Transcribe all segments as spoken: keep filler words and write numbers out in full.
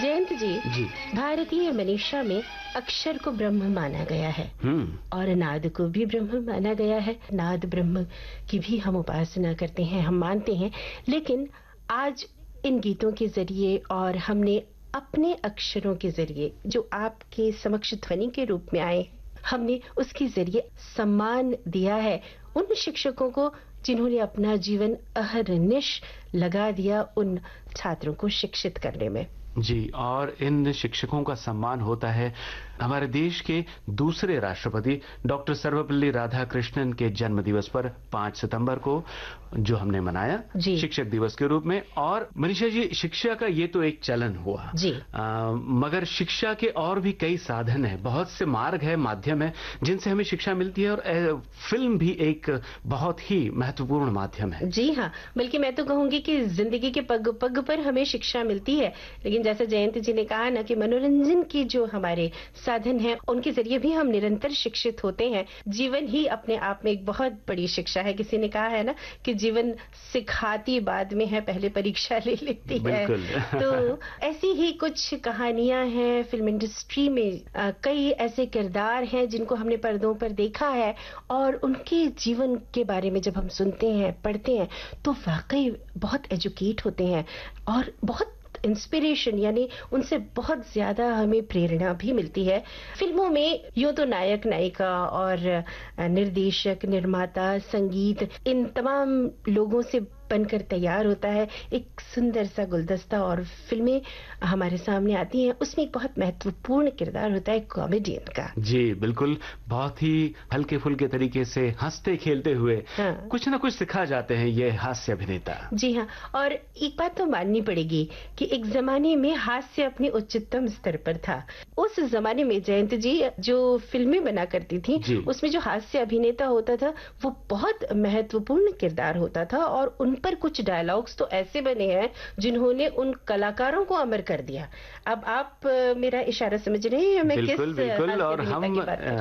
जयंत जी, जी भारतीय मनीषा में अक्षर को ब्रह्म माना गया है और नाद को भी ब्रह्म माना गया है। नाद ब्रह्म की भी हम उपासना करते हैं, हम मानते हैं। लेकिन आज इन गीतों के जरिए और हमने अपने अक्षरों के जरिए जो आपके समक्ष ध्वनि के रूप में आए, हमने उसके जरिए सम्मान दिया है उन शिक्षकों को जिन्होंने अपना जीवन अहरनिश लगा दिया उन छात्रों को शिक्षित करने में। जी, और इन शिक्षकों का सम्मान होता है हमारे देश के दूसरे राष्ट्रपति डॉक्टर सर्वपल्ली राधाकृष्णन के जन्म दिवस पर पाँच सितंबर को, जो हमने मनाया शिक्षक दिवस के रूप में। और मनीषा जी, शिक्षा का ये तो एक चलन हुआ जी, आ, मगर शिक्षा के और भी कई साधन है, बहुत से मार्ग है, माध्यम है जिनसे हमें शिक्षा मिलती है, और फिल्म भी एक बहुत ही महत्वपूर्ण माध्यम है। जी हाँ, बल्कि मैं तो कहूंगी कि जिंदगी के पग पग पर हमें शिक्षा मिलती है। लेकिन जैसे जयंत जी ने कहा ना कि मनोरंजन की जो हमारे साधन है उनके जरिए भी हम निरंतर शिक्षित होते हैं। जीवन ही अपने आप में एक बहुत बड़ी शिक्षा है। किसी ने कहा है ना कि जीवन सिखाती बाद में है, पहले परीक्षा ले लेती है। तो ऐसी ही कुछ कहानियां हैं फिल्म इंडस्ट्री में। आ, कई ऐसे किरदार हैं जिनको हमने पर्दों पर देखा है और उनके जीवन के बारे में जब हम सुनते हैं, पढ़ते हैं तो वाकई बहुत एजुकेट होते हैं और बहुत इंस्पिरेशन, यानी उनसे बहुत ज्यादा हमें प्रेरणा भी मिलती है। फिल्मों में यूं तो नायक, नायिका और निर्देशक, निर्माता, संगीत, इन तमाम लोगों से बनकर तैयार होता है एक सुंदर सा गुलदस्ता और फिल्में हमारे सामने आती हैं। उसमें एक बहुत महत्वपूर्ण किरदार होता है कॉमेडियन का। जी बिल्कुल, बहुत ही हल्के फुल्के तरीके से हंसते खेलते हुए हाँ। कुछ ना कुछ सिखा जाते हैं ये हास्य अभिनेता। जी हाँ, और एक बात तो माननी पड़ेगी कि एक जमाने में हास्य अपने उच्चतम स्तर पर था। उस जमाने में जयंत जी जो फिल्में बना करती थी उसमें जो हास्य अभिनेता होता था वो बहुत महत्वपूर्ण किरदार होता था और उन पर कुछ डायलॉग्स तो ऐसे बने हैं जिन्होंने उन कलाकारों को अमर कर दिया। अब आप मेरा इशारा समझ रहे हैं मैं बिल्कुल, किस बिल्कुल, और हम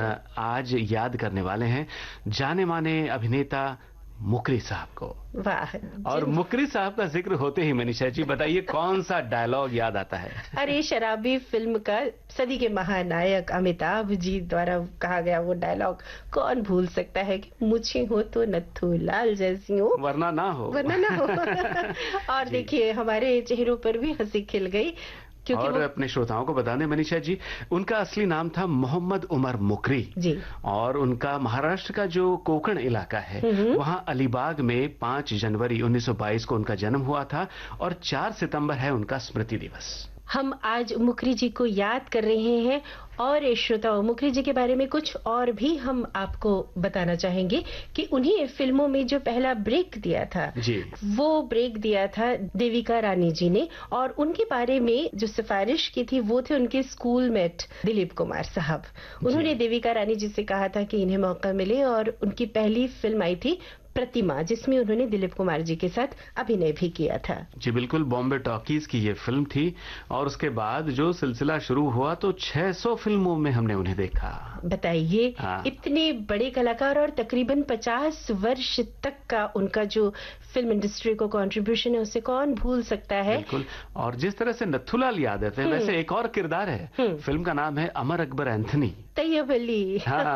आज याद करने वाले हैं जाने माने अभिनेता मुकरी साहब को। वाह, और मुकरी साहब का जिक्र होते ही मनीषा जी बताइए कौन सा डायलॉग याद आता है? अरे, शराबी फिल्म का सदी के महानायक अमिताभ जी द्वारा कहा गया वो डायलॉग कौन भूल सकता है कि मुझे हो तो नत्थू लाल जैसी हो, वरना ना हो, वरना ना हो। और देखिए हमारे चेहरों पर भी हंसी खिल गई। और अपने श्रोताओं को बता दें मनीषा जी, उनका असली नाम था मोहम्मद उमर मुकरी जी, और उनका महाराष्ट्र का जो कोंकण इलाका है वहां अलीबाग में पाँच जनवरी उन्नीस सौ बाईस को उनका जन्म हुआ था और चार सितंबर है उनका स्मृति दिवस। हम आज मुकरी जी को याद कर रहे हैं और श्रोताओं, मुकरी जी के बारे में कुछ और भी हम आपको बताना चाहेंगे कि उन्हीं फिल्मों में जो पहला ब्रेक दिया था जी, वो ब्रेक दिया था देविका रानी जी ने, और उनके बारे में जो सिफारिश की थी वो थे उनके स्कूलमेट दिलीप कुमार साहब। उन्होंने देविका रानी जी से कहा था कि इन्हें मौका मिले और उनकी पहली फिल्म आई थी प्रतिमा, जिसमें उन्होंने दिलीप कुमार जी के साथ अभिनय भी किया था। जी बिल्कुल, बॉम्बे टॉकीज की ये फिल्म थी और उसके बाद जो सिलसिला शुरू हुआ तो छह सौ फिल्मों में हमने उन्हें देखा। बताइए, इतने बड़े कलाकार और तकरीबन पचास वर्ष तक का उनका जो फिल्म इंडस्ट्री को कंट्रीब्यूशन है उसे कौन भूल सकता है। बिल्कुल, और जिस तरह से नथुलाल यादव है वैसे एक और किरदार है, फिल्म का नाम है अमर अकबर एंथनी तैयब अली।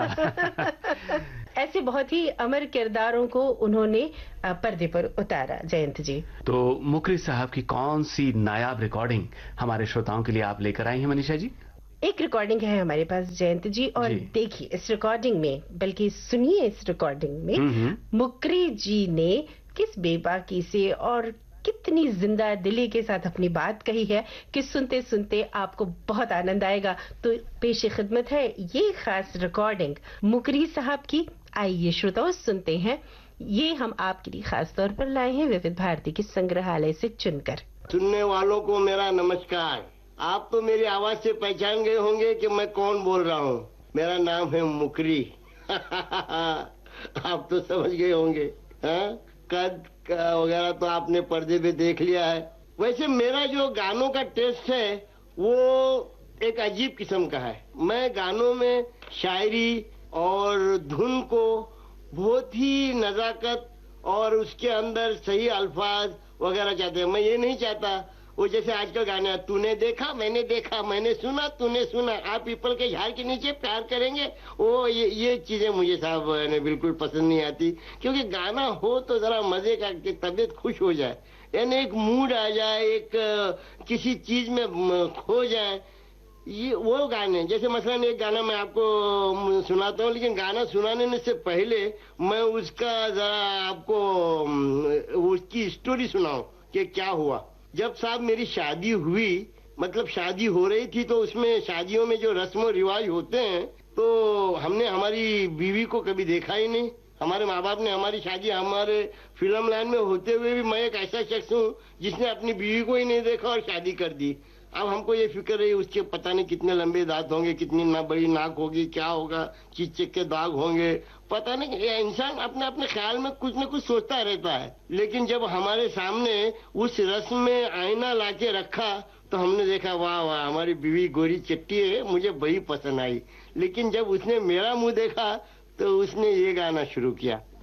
हाँ। ऐसे बहुत ही अमर किरदारों को उन्होंने पर्दे पर उतारा। जयंत जी, तो मुकरी साहब की कौन सी नायाब रिकॉर्डिंग हमारे श्रोताओं के लिए आप लेकर आई हैं मनीषा जी? एक रिकॉर्डिंग है हमारे पास जयंत जी, और देखिए इस रिकॉर्डिंग में, बल्कि सुनिए इस रिकॉर्डिंग में मुकरी जी ने किस बेबाकी से और कितनी जिंदा दिली के साथ अपनी बात कही है कि सुनते सुनते आपको बहुत आनंद आएगा। तो पेश खिदमत है ये खास रिकॉर्डिंग मुकरी साहब की। आइए श्रोताओं सुनते हैं, ये हम आपके लिए खास तौर पर लाए हैं विविध भारती के संग्रहालय से चुनकर। सुनने वालों को मेरा नमस्कार। आप तो मेरी आवाज से पहचान गए होंगे कि मैं कौन बोल रहा हूँ। मेरा नाम है मुकरी। आप तो समझ गए होंगे। हाँ, कद वगैरह तो आपने पर्दे पे देख लिया है। वैसे मेरा जो गानों का टेस्ट है वो एक अजीब किस्म का है। मैं गानों में शायरी और धुन को बहुत ही नजाकत और उसके अंदर सही अल्फाज वगैरह चाहते हैं। मैं ये नहीं चाहता वो जैसे आजकल गाने हैं, तूने देखा मैंने देखा मैंने सुना तूने सुना, आप पीपल के झाड़ के नीचे प्यार करेंगे, वो ये ये चीजें मुझे साहब ने बिल्कुल पसंद नहीं आती। क्योंकि गाना हो तो जरा मजे का, कि तबीयत खुश हो जाए, यानी एक मूड आ जाए, एक किसी चीज में खो जाए, ये वो गाने। जैसे मसलन एक गाना मैं आपको सुनाता हूँ, लेकिन गाना सुनाने से पहले मैं उसका जरा आपको उसकी स्टोरी सुनाऊं कि क्या हुआ। जब साहब मेरी शादी हुई, मतलब शादी हो रही थी, तो उसमें शादियों में जो रस्म रिवाज होते हैं, तो हमने हमारी बीवी को कभी देखा ही नहीं। हमारे माँ बाप ने हमारी शादी, हमारे फिल्म लाइन में होते हुए भी मैं एक ऐसा शख्स हूँ जिसने अपनी बीवी को ही नहीं देखा और शादी कर दी। अब हमको ये फिक्र है उसके पता नहीं कितने लंबे दांत होंगे, कितनी ना बड़ी नाक होगी, क्या होगा, चीचे के दाग होंगे, पता नहीं। ये इंसान अपने अपने ख्याल में कुछ न कुछ सोचता रहता है। लेकिन जब हमारे सामने उस रस्म में आईना लाके रखा तो हमने देखा, वाह वाह हमारी बीवी गोरी चिट्टी है, मुझे वही पसंद आई। लेकिन जब उसने मेरा मुंह देखा तो उसने ये गाना शुरू किया,